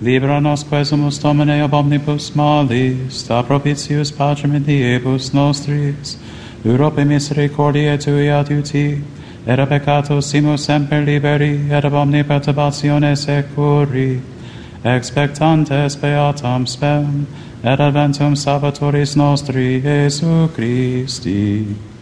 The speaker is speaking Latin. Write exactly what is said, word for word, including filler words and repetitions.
Libera nos quesumus Domine ob omnibus malis, da propitius pacem in diebus nostris, Europe misericordiae tui adiuti, et a peccatus simus semper liberi, et ab omni perturbatione securi, expectantes beatam spem, et adventum Salvatoris nostri, Iesu Christi.